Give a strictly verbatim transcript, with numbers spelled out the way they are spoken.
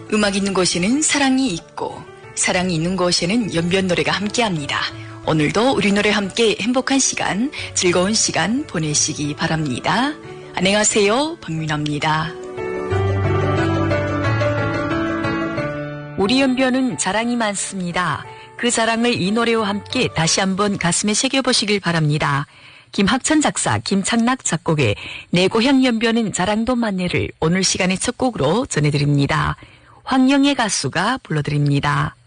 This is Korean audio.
음악 있는 곳에는 사랑이 있고 사랑이 있는 곳에는 연변 노래가 함께합니다. 오늘도 우리 노래 함께 행복한 시간, 즐거운 시간 보내시기 바랍니다. 안녕하세요, 박민아입니다. 우리 연변은 자랑이 많습니다. 그 자랑을 이 노래와 함께 다시 한번 가슴에 새겨보시길 바랍니다. 김학천 작사, 김창락 작곡의 내 고향 연변은 자랑도 많네를 오늘 시간의 첫 곡으로 전해드립니다. 황영애 가수가 불러드립니다.